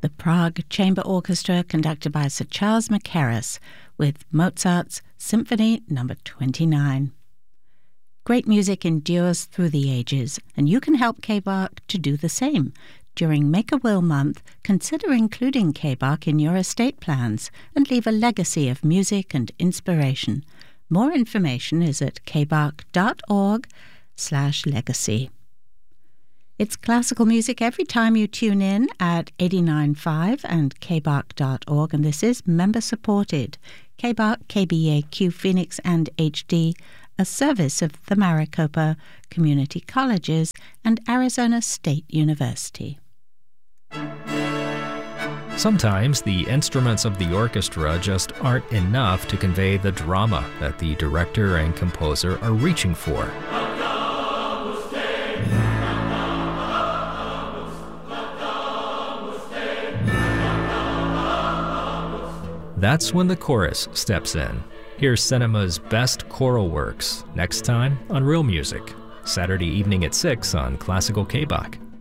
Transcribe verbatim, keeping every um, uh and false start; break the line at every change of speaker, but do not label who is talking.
the Prague Chamber Orchestra conducted by Sir Charles Mackerras with Mozart's Symphony Number twenty-nine. Great music endures through the ages, and you can help K B A R C to do the same. During Make-A-Will Month, consider including K B A R C in your estate plans and leave a legacy of music and inspiration. More information is at kbark.org slash legacy. It's classical music every time you tune in at eighty-nine point five and kbark dot org, and this is member-supported. K B A R C, K B A Q Phoenix and H D, a service of the Maricopa Community Colleges and Arizona State University.
Sometimes the instruments of the orchestra just aren't enough to convey the drama that the director and composer are reaching for. That's when the chorus steps in. Here's Cinema's best choral works next time on Real Music, Saturday evening at six on Classical K B A C.